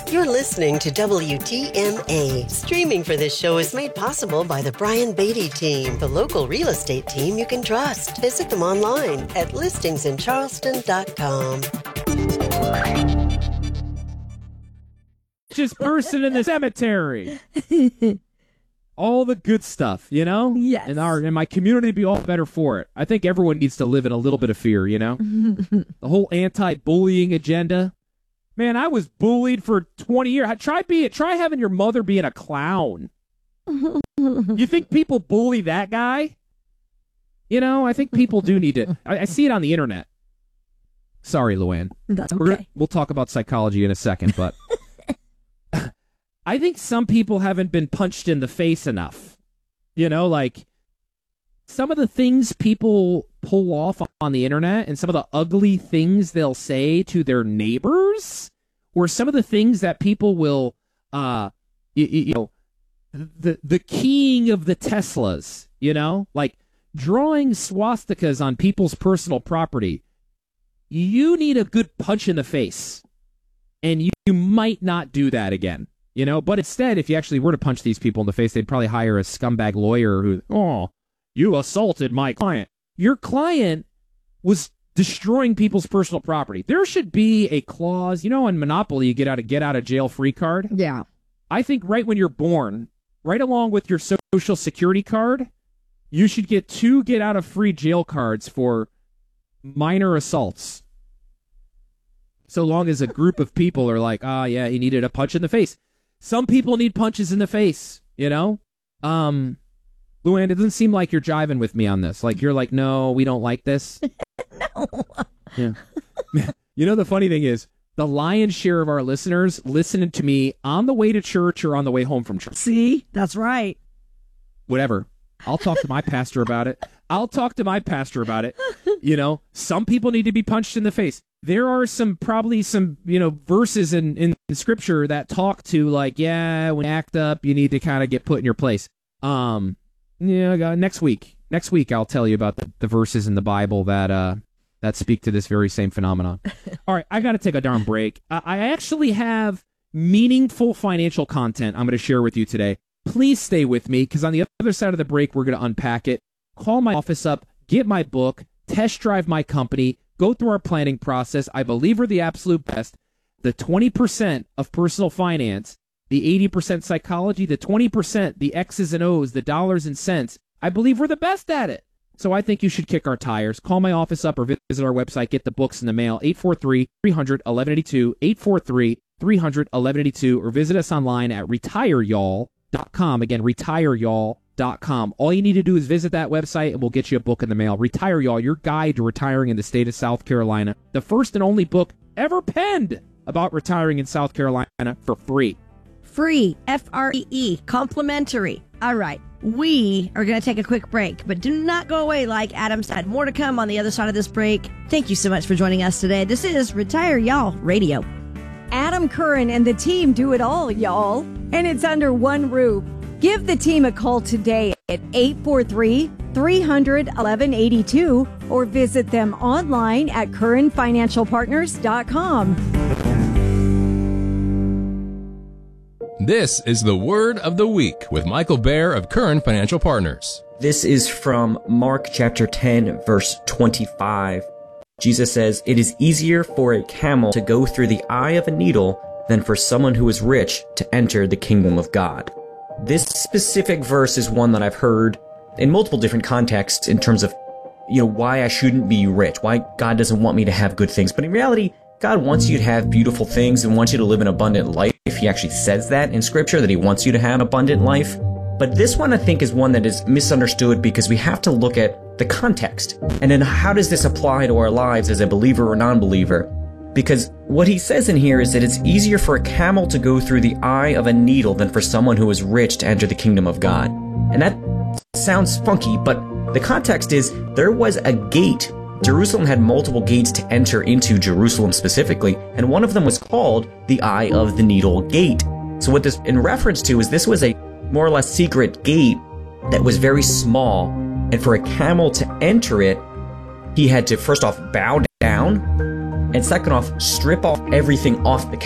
You're listening to WTMA. Streaming for this show is made possible by the Brian Beatty team, the local real estate team you can trust. Visit them online at listingsincharleston.com. Just person in the cemetery. All the good stuff, you know? Yes. And my community would be all better for it. I think everyone needs to live in a little bit of fear, you know? The whole anti-bullying agenda. Man, I was bullied for 20 years. Try having your mother being a clown. You think people bully that guy? You know, I think people do need to. I see it on the internet. Sorry, Luann. That's okay. We'll talk about psychology in a second, but I think some people haven't been punched in the face enough. You know, like some of the things people pull off on the internet and some of the ugly things they'll say to their neighbors, or some of the things that people will, the keying of the Teslas, you know, like drawing swastikas on people's personal property. You need a good punch in the face, and you might not do that again. You know, but instead, if you actually were to punch these people in the face, they'd probably hire a scumbag lawyer who, you assaulted my client. Your client was destroying people's personal property. There should be a clause, you know, in Monopoly, you get out of jail free card. Yeah. I think right when you're born, right along with your social security card, you should get 2 get out of free jail cards for minor assaults. So long as a group of people are like, yeah, he needed a punch in the face. Some people need punches in the face, you know? Luann, it doesn't seem like you're jiving with me on this. Like, you're like, no, we don't like this. No. Yeah. You know, the funny thing is, the lion's share of our listeners listening to me on the way to church or on the way home from church. See? That's right. Whatever. I'll talk to my pastor about it. You know, some people need to be punched in the face. There are probably some, you know, verses in scripture that talk to like, yeah, when you act up, you need to kind of get put in your place. Next week I'll tell you about the verses in the Bible that speak to this very same phenomenon. All right, I got to take a darn break. I actually have meaningful financial content I'm going to share with you today. Please stay with me, because on the other side of the break, we're going to unpack it. Call my office up, get my book, test drive my company, go through our planning process. I believe we're the absolute best. The 20% of personal finance, the 80% psychology, the 20%, the X's and O's, the dollars and cents. I believe we're the best at it. So I think you should kick our tires. Call my office up or visit our website. Get the books in the mail, 843-300-1182, 843-300-1182, or visit us online at retireyall.com. Again, retireyall.com. All you need to do is visit that website and we'll get you a book in the mail. Retire Y'all, your guide to retiring in the state of South Carolina. The first and only book ever penned about retiring in South Carolina for free. Free, F-R-E-E, complimentary. All right, we are going to take a quick break, but do not go away like Adam said. More to come on the other side of this break. Thank you so much for joining us today. This is Retire Y'all Radio. Adam Curran and the team do it all, y'all. And it's under one roof. Give the team a call today at 843-300-1182 or visit them online at curranfinancialpartners.com. This is the Word of the Week with Michael Baer of Curran Financial Partners. This is from Mark chapter 10, verse 25. Jesus says, "It is easier for a camel to go through the eye of a needle than for someone who is rich to enter the kingdom of God." This specific verse is one that I've heard in multiple different contexts in terms of, why I shouldn't be rich, why God doesn't want me to have good things. But in reality, God wants you to have beautiful things and wants you to live an abundant life. He actually says that in Scripture, that he wants you to have an abundant life. But this one, I think, is one that is misunderstood because we have to look at the context. And then how does this apply to our lives as a believer or non-believer? Because what he says in here is that it's easier for a camel to go through the eye of a needle than for someone who is rich to enter the kingdom of God. And that sounds funky, but the context is there was a gate. Jerusalem had multiple gates to enter into Jerusalem specifically, and one of them was called the Eye of the Needle Gate. So what this in reference to is this was a more or less secret gate that was very small, and for a camel to enter it, he had to first off bow down, and second off strip off everything off the